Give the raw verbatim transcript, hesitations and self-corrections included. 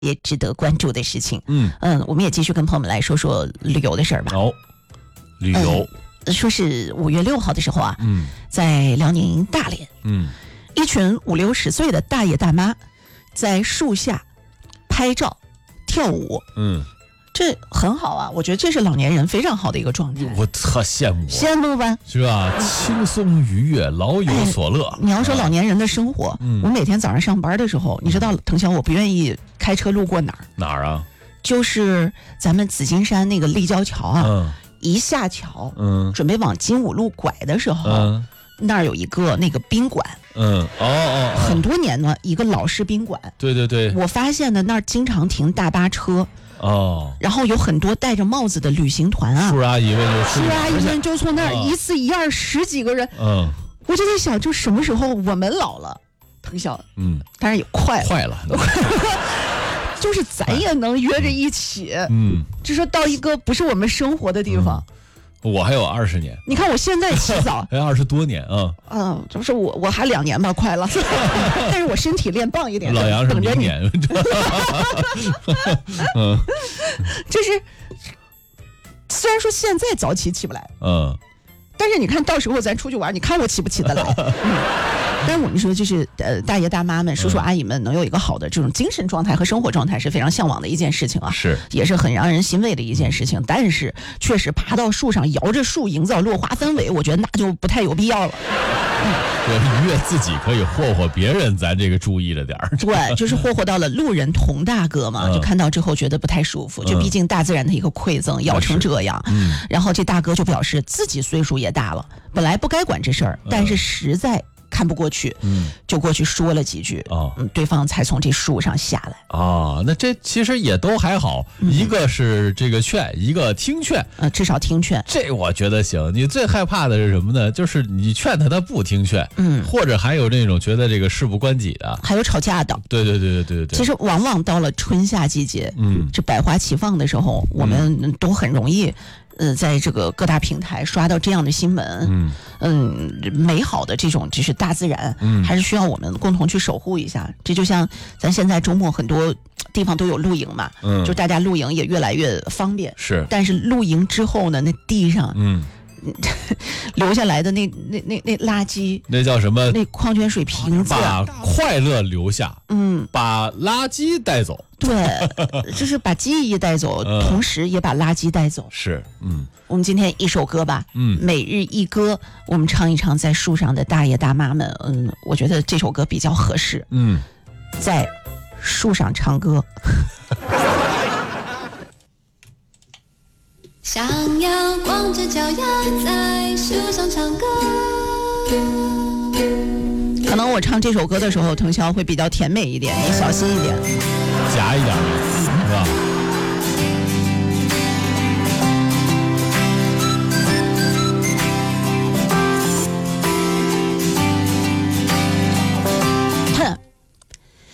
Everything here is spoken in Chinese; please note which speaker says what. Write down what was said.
Speaker 1: 也值得关注的事情。
Speaker 2: 嗯
Speaker 1: 嗯，我们也继续跟朋友们来说说旅游的事儿吧。
Speaker 2: 哦，旅游、
Speaker 1: 嗯，说是五月六号的时候啊，
Speaker 2: 嗯，
Speaker 1: 在辽宁大连，
Speaker 2: 嗯，
Speaker 1: 一群五六十岁的大爷大妈在树下拍照跳舞，
Speaker 2: 嗯，
Speaker 1: 这很好啊，我觉得这是老年人非常好的一个状态。
Speaker 2: 我特羡慕，
Speaker 1: 羡慕吧？
Speaker 2: 是吧？轻松愉悦，老有所乐。
Speaker 1: 哎、你要说老年人的生活，
Speaker 2: 嗯、
Speaker 1: 我每天早上上班的时候，你知道，腾翔我不愿意开车路过哪儿？
Speaker 2: 哪儿啊？
Speaker 1: 就是咱们紫金山那个立交桥啊，
Speaker 2: 嗯、
Speaker 1: 一下桥，
Speaker 2: 嗯，
Speaker 1: 准备往金五路拐的时候，
Speaker 2: 嗯、
Speaker 1: 那儿有一个那个宾馆，
Speaker 2: 嗯，哦哦，
Speaker 1: 很多年了，一个老式宾馆。
Speaker 2: 对对对，
Speaker 1: 我发现呢，那儿经常停大巴车。
Speaker 2: 哦，
Speaker 1: 然后有很多戴着帽子的旅行团啊，
Speaker 2: 叔阿姨们就
Speaker 1: 叔阿姨们就从那儿一次一二十几个人，
Speaker 2: 嗯，
Speaker 1: 我就在想，就什么时候我们老了，腾翔，
Speaker 2: 嗯，
Speaker 1: 当然也快了，
Speaker 2: 快了，
Speaker 1: 就是咱也能约着一起，
Speaker 2: 嗯，
Speaker 1: 就说到一个不是我们生活的地方。
Speaker 2: 嗯我还有二十年，
Speaker 1: 你看我现在起早，
Speaker 2: 还有二十多年啊。
Speaker 1: 嗯，就是我我还两年吧，快了，但是我身体练棒一点，
Speaker 2: 老杨是明年。嗯，
Speaker 1: 就是虽然说现在早起起不来，
Speaker 2: 嗯，
Speaker 1: 但是你看到时候咱出去玩，你看我起不起得来？嗯但是我们说，就是呃，大爷大妈们、叔叔阿姨们能有一个好的这种精神状态和生活状态，是非常向往的一件事情啊，
Speaker 2: 是，
Speaker 1: 也是很让人欣慰的一件事情。但是，确实爬到树上摇着树，营造落花氛围，我觉得那就不太有必要了。
Speaker 2: 嗯，对，愉悦自己可以霍霍别人，咱这个注意着点儿。
Speaker 1: 对，就是霍霍到了路人童大哥嘛，
Speaker 2: 嗯、
Speaker 1: 就看到之后觉得不太舒服，就毕竟大自然的一个馈赠，摇成这样。
Speaker 2: 嗯，
Speaker 1: 然后这大哥就表示自己岁数也大了，本来不该管这事儿，但是实在看不过去，
Speaker 2: 嗯，
Speaker 1: 就过去说了几句，
Speaker 2: 哦，
Speaker 1: 嗯，对方才从这树上下来。
Speaker 2: 哦，那这其实也都还好，嗯、一个是这个劝，一个听劝，
Speaker 1: 呃，至少听劝，
Speaker 2: 这我觉得行。你最害怕的是什么呢？就是你劝他，他不听劝，
Speaker 1: 嗯，
Speaker 2: 或者还有那种觉得这个事不关己的，
Speaker 1: 还有吵架的，
Speaker 2: 对对对对对对。
Speaker 1: 其实往往到了春夏季节，
Speaker 2: 嗯，
Speaker 1: 这百花齐放的时候，我们都很容易。呃，在这个各大平台刷到这样的新闻，
Speaker 2: 嗯
Speaker 1: 嗯，美好的这种就是大自然，
Speaker 2: 嗯，
Speaker 1: 还是需要我们共同去守护一下。这就像咱现在周末很多地方都有露营嘛，
Speaker 2: 嗯，
Speaker 1: 就大家露营也越来越方便，
Speaker 2: 是。
Speaker 1: 但是露营之后呢，那地上，
Speaker 2: 嗯，
Speaker 1: 留下来的那那那那垃圾，
Speaker 2: 那叫什么？
Speaker 1: 那矿泉水瓶子，
Speaker 2: 把快乐留下，
Speaker 1: 嗯，
Speaker 2: 把垃圾带走。
Speaker 1: 对，就是把记忆带走，
Speaker 2: 嗯、
Speaker 1: 同时也把垃圾带走。
Speaker 2: 是，嗯，
Speaker 1: 我们今天一首歌吧，
Speaker 2: 嗯，
Speaker 1: 每日一歌，我们唱一唱在树上的大爷大妈们，嗯，我觉得这首歌比较合适，
Speaker 2: 嗯，
Speaker 1: 在树上唱歌。
Speaker 3: 想要光着脚丫在树上唱歌。
Speaker 1: 可能我唱这首歌的时候，腾霄会比较甜美一点，你小心一点，
Speaker 2: 夹一点，是吧？